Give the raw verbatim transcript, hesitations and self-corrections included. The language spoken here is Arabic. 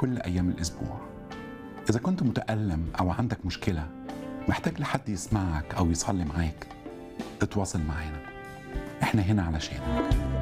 كل أيام الأسبوع. إذا كنت متألم أو عندك مشكلة محتاج لحد يسمعك أو يصلي معاك، اتواصل معنا، إحنا هنا علشانك.